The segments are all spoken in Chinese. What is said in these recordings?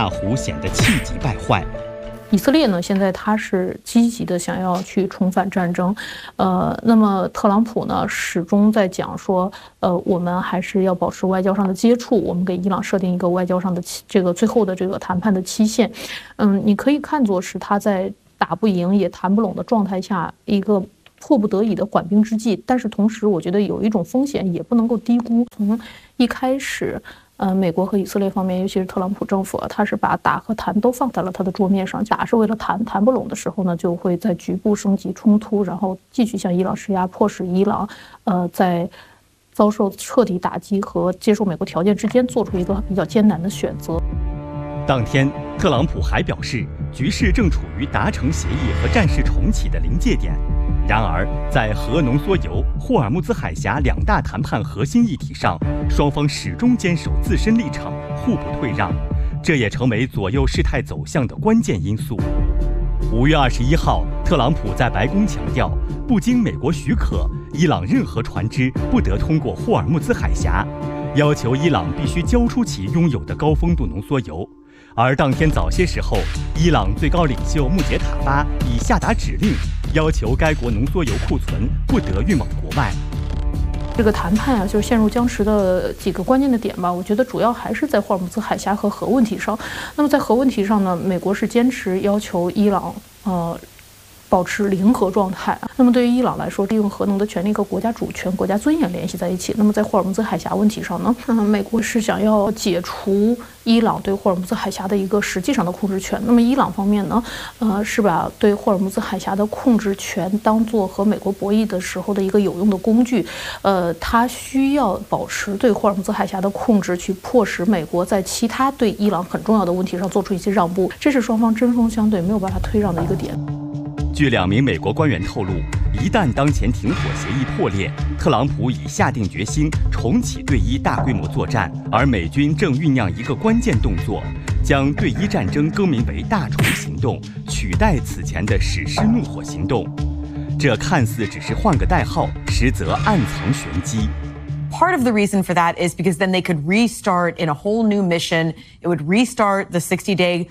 亚湖显得气急败坏。 以色列呢，现在他是积极的想要去重返战争，那么特朗普呢始终在讲说，我们还是要保持外交上的接触，我们给伊朗设定一个外交上的这个最后的这个谈判的期限，你可以看作是他在打不赢也谈不拢的状态下一个迫不得已的缓兵之计，但是同时我觉得有一种风险也不能够低估，从一开始。美国和以色列方面，尤其是特朗普政府他是把打和谈都放在了他的桌面上。打是为了谈，谈不拢的时候呢，就会在局部升级冲突，然后继续向伊朗施压，迫使伊朗，在遭受彻底打击和接受美国条件之间做出一个比较艰难的选择。 当天，特朗普还表示，局势正处于达成协议和战事重启的临界点。然而，在核浓缩铀、霍尔木兹海峡两大谈判核心议题上，双方始终坚守自身立场，互不退让，这也成为左右事态走向的关键因素。5月21号，特朗普在白宫强调，不经美国许可，伊朗任何船只不得通过霍尔木兹海峡，要求伊朗必须交出其拥有的高丰度浓缩铀。而当天早些时候，伊朗最高领袖穆杰塔巴已下达指令，要求该国浓缩铀库存不得运往国外。 这个谈判就是陷入僵持的几个关键的点吧，我觉得主要还是在霍尔木兹海峡和核问题上。那么在核问题上呢，美国是坚持要求伊朗保持零核状态。那么对于伊朗来说，利用核能的权利和国家主权、国家尊严联系在一起。那么在霍尔木兹海峡问题上呢，美国是想要解除伊朗对霍尔木兹海峡的一个实际上的控制权。那么伊朗方面呢，是把对霍尔木兹海峡的控制权当作和美国博弈的时候的一个有用的工具。它需要保持对霍尔木兹海峡的控制，去迫使美国在其他对伊朗很重要的问题上做出一些让步。这是双方针锋相对，没有办法退让的一个点。 据2名美国官员透露，一旦当前停火协议破裂，特朗普已下定决心重启对伊大规模作战，而美军正酝酿一个关键动作，将对伊战争更名为大虫行动，取代此前的史诗怒火行动。这看似只是换个代号，实则暗藏玄机。 Part of the reason for that is because then they could restart in a whole new mission. It would restart the 60-day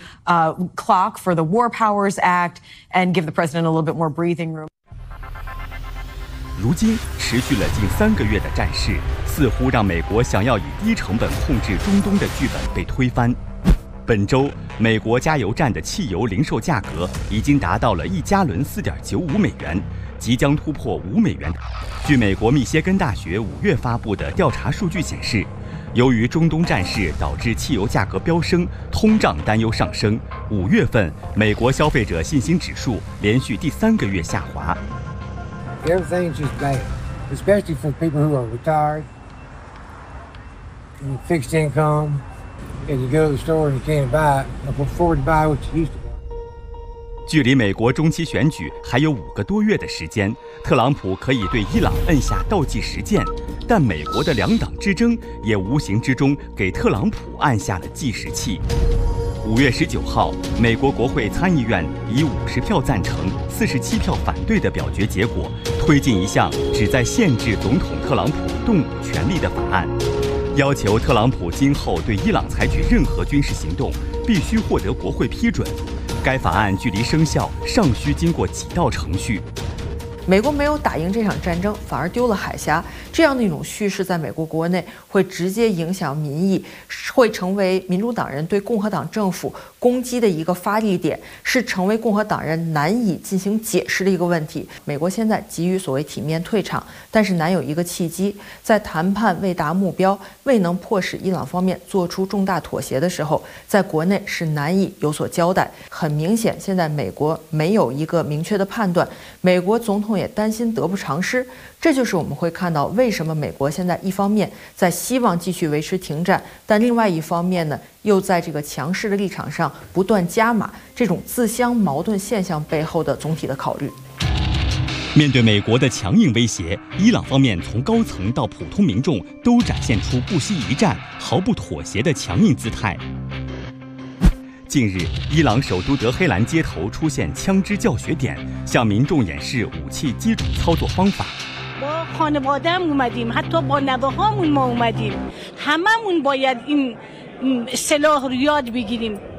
clock for the War Powers Act and give the president a little bit more breathing room. 如今持续了近3个月的战事，似乎让美国想要以低成本控制中东的剧本被推翻。本周，美国加油站的汽油零售价格已经达到了1加仑4.95美元，即将突破5美元。据美国密歇根大学5月发布的调查数据显示，由于中东战事导致汽油价格飙升，通胀担忧上升，5月份美国消费者信心指数连续第3个月下滑。 Everything's just bad, especially for people who are retired, and fixed income, and you go to the store and you can't afford to buy what you used to. 距离美国中期选举还有5个多月的时间，特朗普可以对伊朗摁下倒计时键，但美国的2党之争也无形之中给特朗普按下了计时器。5月19号，美国国会参议院以50票赞成、47票反对的表决结果，推进一项旨在限制总统特朗普动武权利的法案，要求特朗普今后对伊朗采取任何军事行动，必须获得国会批准。该法案距离生效尚需经过几道程序。 美国没有打赢这场战争，反而丢了海峡，这样的一种叙事在美国国内会直接影响民意，会成为民主党人对共和党政府攻击的一个发力点，是成为共和党人难以进行解释的一个问题。美国现在急于所谓体面退场，但是难有一个契机，在谈判未达目标、未能迫使伊朗方面做出重大妥协的时候，在国内是难以有所交代。很明显，现在美国没有一个明确的判断，美国总统也担心得不偿失，这就是我们会看到为什么美国现在一方面在希望继续维持停战，但另外一方面呢，又在这个强势的立场上不断加码，这种自相矛盾现象背后的总体的考虑。 面对美国的强硬威胁，伊朗方面从高层到普通民众都展现出不惜一战、毫不妥协的强硬姿态。近日，伊朗首都德黑兰街头出现枪支教学点，向民众演示武器基础操作方法。 با خانواده‌ام اومدیم حتی با نوه‌هامون ما اومدیم هممون باید این سلاح رو یاد بگیریم